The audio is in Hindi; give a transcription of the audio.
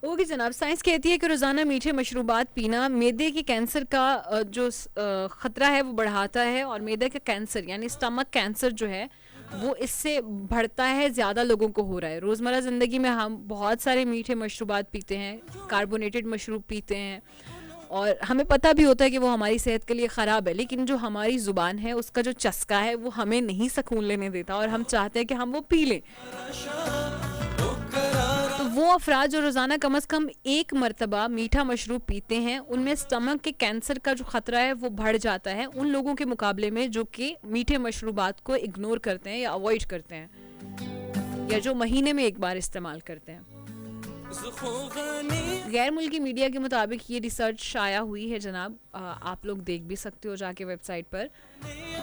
ओके जनाब, साइंस कहती है कि रोज़ाना मीठे मशरूबात पीना मैदे के कैंसर का ख़तरा है वो बढ़ाता है, और मैदे का कैंसर यानी स्टमक कैंसर जो है वो इससे बढ़ता है, ज़्यादा लोगों को हो रहा है। रोज़मर्रा ज़िंदगी में हम बहुत सारे मीठे मशरूबात पीते हैं, कार्बोनेटेड मशरूब पीते हैं, और हमें पता भी होता है कि वो हमारी सेहत के लिए ख़राब है, लेकिन जो हमारी ज़ुबान है उसका जो चस्का है वो हमें नहीं सुकून लेने देता, और हम चाहते हैं कि हम वो पी लें। तो वो अफराद जो रोज़ाना कम अज़ कम एक मरतबा मीठा मशरूब पीते हैं, उनमें स्टमक के कैंसर का जो ख़तरा है वो बढ़ जाता है उन लोगों के मुकाबले में जो कि मीठे मशरूबात को इग्नोर करते हैं या अवॉइड करते हैं, या जो महीने में एक बार इस्तेमाल करते हैं। गैर मुल्की मीडिया के मुताबिक ये रिसर्च शाया हुई है जनाब, आप लोग देख भी सकते हो जाके वेबसाइट पर।